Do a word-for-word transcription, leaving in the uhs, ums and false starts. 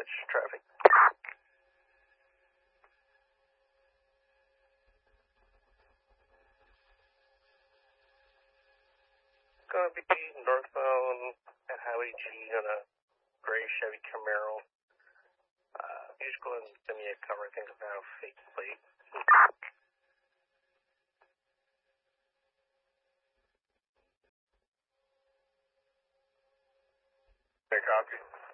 dispatch traffic. Gonna be northbound at Highway G on a gray Chevy Camaro. Uh, you just go ahead and send me a cover, I think it's now fake plate. Hey, copy.